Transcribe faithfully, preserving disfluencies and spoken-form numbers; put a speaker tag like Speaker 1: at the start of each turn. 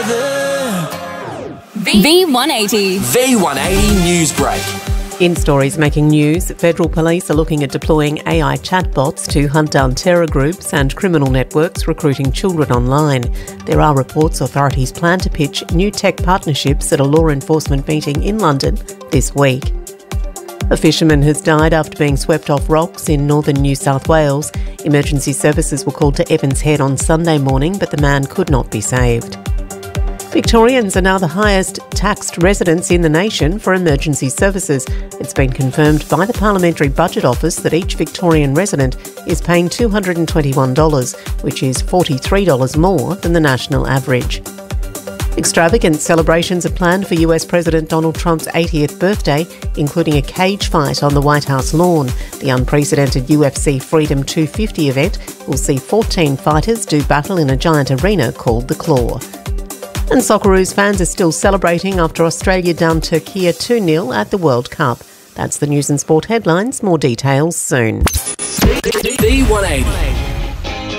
Speaker 1: V one eighty.
Speaker 2: V one eighty News Break.
Speaker 3: In stories making news, federal police are looking at deploying A I chatbots to hunt down terror groups and criminal networks recruiting children online. There are reports authorities plan to pitch new tech partnerships at a law enforcement meeting in London this week. A fisherman has died after being swept off rocks in northern New South Wales. Emergency services were called to Evans Head on Sunday morning, but the man could not be saved. Victorians are now the highest taxed residents in the nation for emergency services. It's been confirmed by the Parliamentary Budget Office that each Victorian resident is paying two hundred twenty-one dollars, which is forty-three dollars more than the national average. Extravagant celebrations are planned for U S President Donald Trump's eightieth birthday, including a cage fight on the White House lawn. The unprecedented U F C Freedom two fifty event will see fourteen fighters do battle in a giant arena called The Claw. And Socceroos fans are still celebrating after Australia downed Turkey two nil at the World Cup. That's the news and sport headlines. More details soon.
Speaker 2: V one eighty.